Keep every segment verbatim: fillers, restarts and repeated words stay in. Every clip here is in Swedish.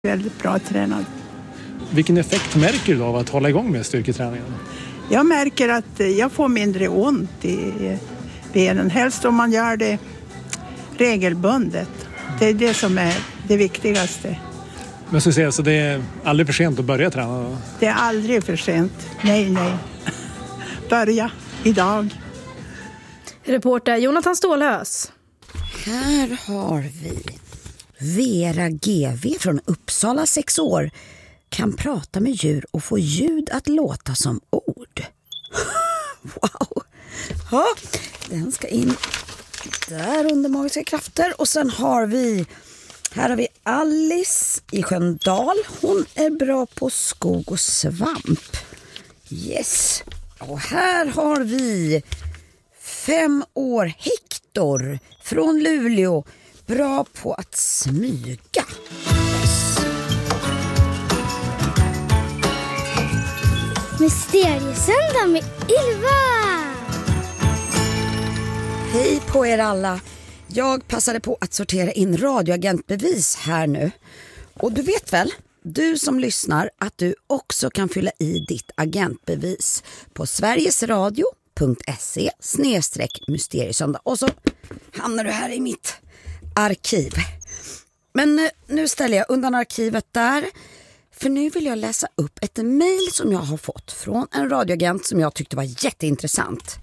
Väldigt bra tränad. Vilken effekt märker du av att hålla igång med styrketräningen? Jag märker att jag får mindre ont i benen. Helst om man gör det regelbundet. Det är det som är det viktigaste. Men så säga, så det är aldrig för sent att börja träna då? Det är aldrig för sent. Nej, nej. Börja idag. Reporter Jonathan Stålhös. Här har vi Vera G V från Uppsala, sex år. Kan prata med djur och få ljud att låta som ord. Wow! Ja, den ska in där under magiska krafter. Och sen har vi, här har vi Alice i Sköndal. Hon är bra på skog och svamp. Yes! Och här har vi fem år Hector från Luleå. Bra på att smyga. Mysteriesöndag med Ylva! Hej på er alla. Jag passade på att sortera in radioagentbevis här nu. Och du vet väl, du som lyssnar, att du också kan fylla i ditt agentbevis på sverigesradio punkt se snedstreck mysteriesöndag. Och så hamnar du här i mitt arkiv. Men nu ställer jag undan arkivet där. För nu vill jag läsa upp ett mejl som jag har fått från en radioagent som jag tyckte var jätteintressant.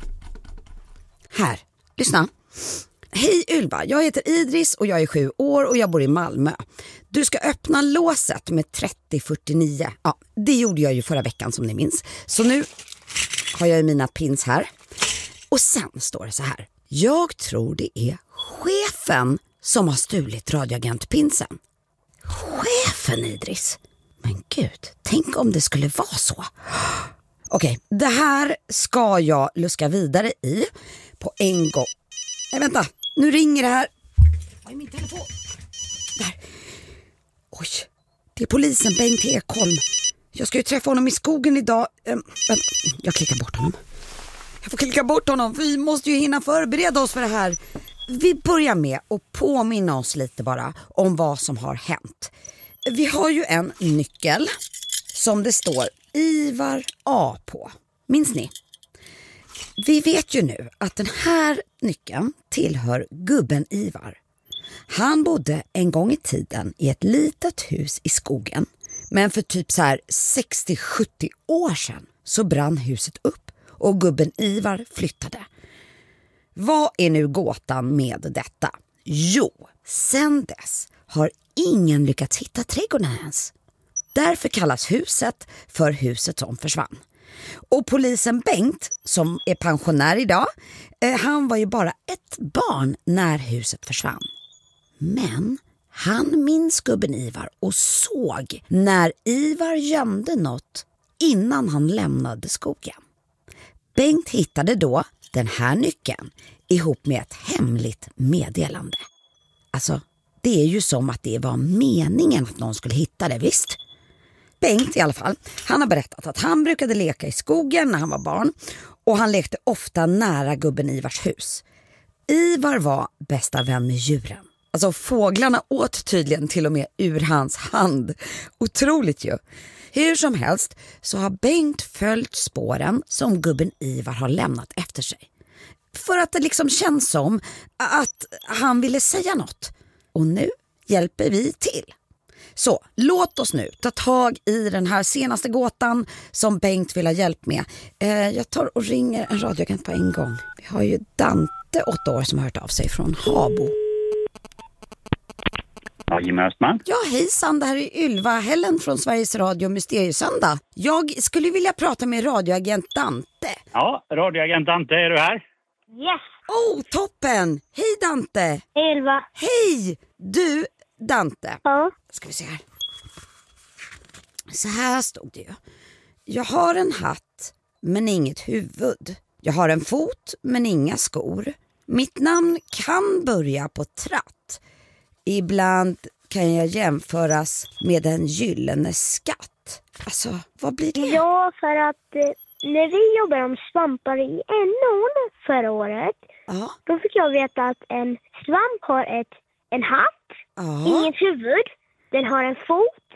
Här, lyssna. Hej Ylva, jag heter Idris och jag är sju år och jag bor i Malmö. Du ska öppna låset med trettio fyrtionio. Ja, det gjorde jag ju förra veckan som ni minns. Så nu har jag mina pins här. Och sen står det så här. Jag tror det är chefen som har stulit radioagentpinsen. Chefen, Idris? Men gud, tänk om det skulle vara så. Okej, det här ska jag luska vidare i på en gång. Nej, vänta, nu ringer det här. Vad är min telefon? Där. Oj, det är polisen Bengt Ekholm. Jag ska ju träffa honom i skogen idag. Ähm, vänta, jag klickar bort honom. Jag får klicka bort honom, för vi måste ju hinna förbereda oss för det här. Vi börjar med att påminna oss lite bara om vad som har hänt. Vi har ju en nyckel som det står Ivar A på. Minns ni? Vi vet ju nu att den här nyckeln tillhör gubben Ivar. Han bodde en gång i tiden i ett litet hus i skogen. Men för typ så här sextio sjuttio år sedan så brann huset upp och gubben Ivar flyttade. Vad är nu gåtan med detta? Jo, sen dess har ingen lyckats hitta trädgården ens. Därför kallas huset för huset som försvann. Och polisen Bengt, som är pensionär idag, eh, han var ju bara ett barn när huset försvann. Men han minns gubben Ivar och såg när Ivar gömde något innan han lämnade skogen. Bengt hittade då den här nyckeln ihop med ett hemligt meddelande. Alltså, det är ju som att det var meningen att någon skulle hitta det, visst? Bengt i alla fall, han har berättat att han brukade leka i skogen när han var barn och han lekte ofta nära gubben Ivars hus. Ivar var bästa vän med djuren. Alltså fåglarna åt tydligen till och med ur hans hand. Otroligt ju. Hur som helst så har Bengt följt spåren som gubben Ivar har lämnat efter sig. För att det liksom känns som att han ville säga något. Och nu hjälper vi till. Så låt oss nu ta tag i den här senaste gåtan som Bengt vill ha hjälp med. Eh, jag tar och ringer en radioagent på en gång. Vi har ju Dante, åtta år, som har hört av sig från Habo. Ja, Jimmy Östman. Ja, hejsan, det här är Ylva Hellen från Sveriges Radio Mysteriesöndag. Jag skulle vilja prata med radioagent Dante. Ja, radioagent Dante, är du här? Yes! Oh, toppen! Hej Dante! Hej Ylva! Hej! Du, Dante. Ja? Ska vi se här. Så här stod det ju. Jag har en hatt, men inget huvud. Jag har en fot, men inga skor. Mitt namn kan börja på tratt. Ibland kan jag jämföras med en gyllene skatt. Alltså, vad blir det? Ja, för att eh, när vi jobbade om svampar i N O N förra året, Ja. då fick jag veta att en svamp har ett, en hatt, Ja. inget huvud, den har en fot,